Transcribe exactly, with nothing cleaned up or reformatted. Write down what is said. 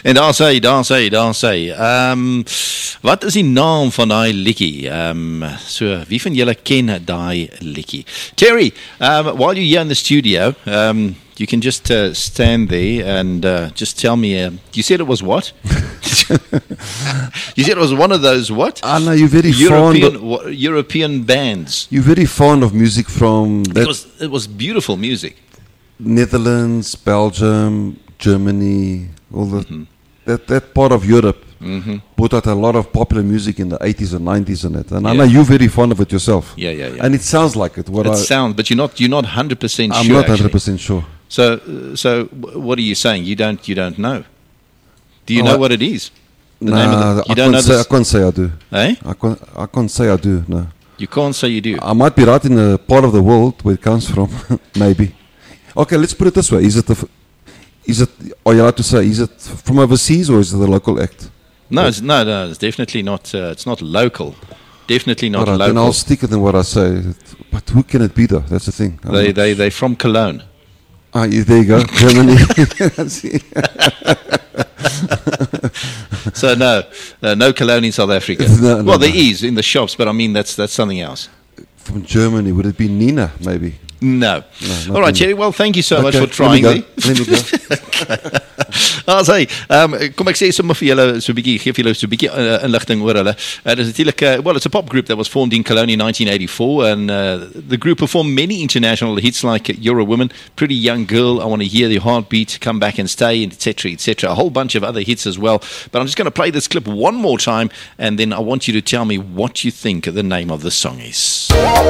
En daar sê, daar sê, daar sê, um, wat is die naam van daai liedjie? Um, so, wie van julle ken daai liedjie? Terry, um, while you're here in the studio, um, you can just uh, stand there and uh, just tell me, uh, you said it was what? You said it was one of those what? I know you're very European, fond of, European bands. You're very fond of music from that It was, it was beautiful music. Netherlands, Belgium, Germany, all the, Mm-hmm. that, that part of Europe Mm-hmm. put out a lot of popular music in the eighties and nineties and that. And I Yeah. know you're very fond of it yourself. Yeah, yeah, yeah. And it sounds like it. What It I, sounds, but you're not, you're not one hundred percent I'm sure, not one actually. hundred percent sure. So, uh, so w- what are you saying? You don't, you don't know. Do you Oh, know I- what it is? The Nah, name of the, you I, don't can't know say, I this, can't say I do. eh? I can't, I can't say I do, no. You can't say you do. I might be right in the part of the world where it comes from, maybe. Okay, let's put it this way. Is it, the, f- is it, are you allowed to say, is it from overseas or is it a local act? No, it's, no, no, it's definitely not. Uh, it's not local. Definitely not All right, then local. I'll stick it in what I say. But who can it be though? That's the thing. I'm They, not- they, they're from Cologne. Ah, yeah, there you go. Germany. See? So no, uh, no Cologne in South Africa. No, no, well, there no. is in the shops, but I mean that's that's something else. From Germany. Would it be Nina, maybe? No. No, not All right, Nina. Jerry. Well, thank you so much Okay, for trying. Let me there. go. Let me go. Ah, sê, um, kom ek sê sommer vir julle so 'n bietjie, gee vir julle so 'n bietjie uh, inligting oor hulle. Uh, dis natuurlik, uh, well, it's a pop group that was formed in Cologne in nineteen eighty-four, and uh, the group performed many international hits like "You're a Woman," "Pretty Young Girl," "I Want to Hear Your Heartbeat," "Come Back and Stay," et cetera, et cetera. A whole bunch of other hits as well. But I'm just going to play this clip one more time, and then I want you to tell me what you think the name of the song is.